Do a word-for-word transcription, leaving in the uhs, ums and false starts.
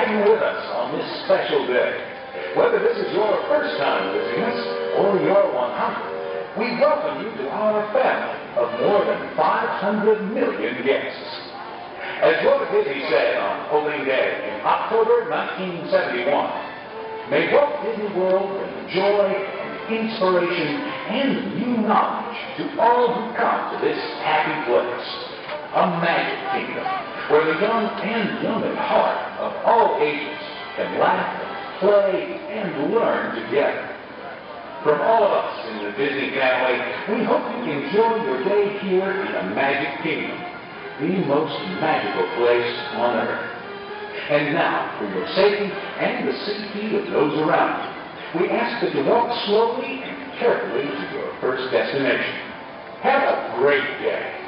you with us on this special day. Whether this is your first time visiting us or your one hundredth, we welcome you to our family of more than five hundred million guests. As Walt Disney said on opening day in October nineteen seventy-one, may Walt Disney World bring joy, inspiration, and new knowledge to all who come to this happy place. A magic kingdom where the young and young at heart of all ages can laugh, play, and learn together. From all of us in the Disney family, we hope you enjoy your day here in the Magic Kingdom, the most magical place on earth. And now, for your safety and the safety of those around you, we ask that you walk slowly and carefully to your first destination. Have a great day.